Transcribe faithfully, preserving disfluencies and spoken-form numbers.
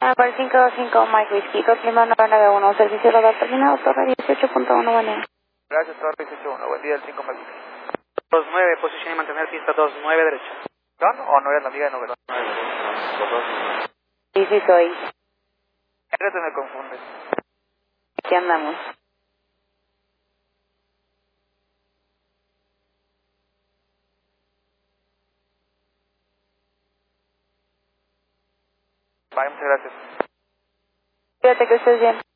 Por cinco dos cinco Mike Whiskey, Cotlima nueve uno, servicio radar terminado, torre dieciocho punto uno, buen día. Gracias, torre dieciocho punto uno, buen día, el cinco Mike Whiskey. dos nueve, posición y mantener pista dos nueve derecha. ¿Don o no eres la amiga de nueve? Sí, sí soy. Te me confundes. Aquí andamos. Vale, muchas gracias. Fíjate que estés bien.